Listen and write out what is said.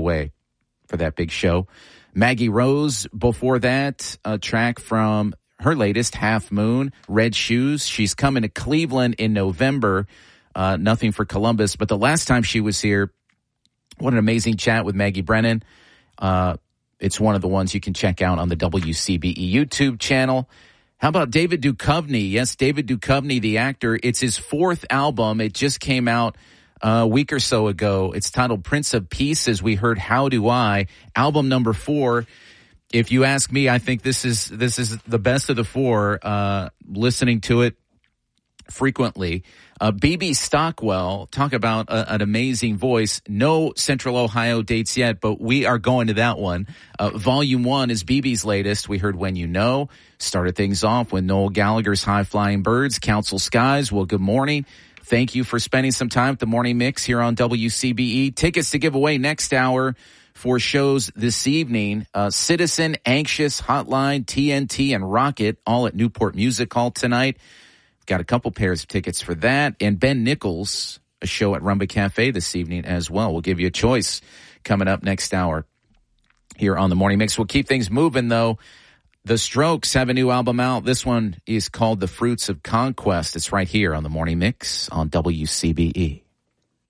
away for that big show. Maggie Rose, before that, a track from her latest, Half Moon, Red Shoes. She's coming to Cleveland in November. Nothing for Columbus, but the last time she was here, what an amazing chat with Maggie Brennan. It's one of the ones you can check out on the WCBE YouTube channel. How about David Duchovny? Yes, David Duchovny, the actor. It's his fourth album. It just came out a week or so ago. It's titled Prince of Peace, as we heard How Do I, album number 4. If you ask me, I think this is the best of the 4, listening to it frequently. BB Stockwell, talk about an amazing voice. No Central Ohio dates yet, but we are going to that one. Volume 1 is BB's latest. We heard When You Know. Started things off with Noel Gallagher's High Flying Birds, Council Skies. Well, good morning. Thank you for spending some time at the Morning Mix here on WCBE. Tickets to give away next hour for shows this evening. Citizen, Anxious, Hotline, TNT, and Rocket, all at Newport Music Hall tonight. Got a couple pairs of tickets for that. And Ben Nichols, a show at Rumba Cafe this evening as well. We'll give you a choice coming up next hour here on the Morning Mix. We'll keep things moving, though. The Strokes have a new album out. This one is called The Fruits of Conquest. It's right here on the Morning Mix on WCBE.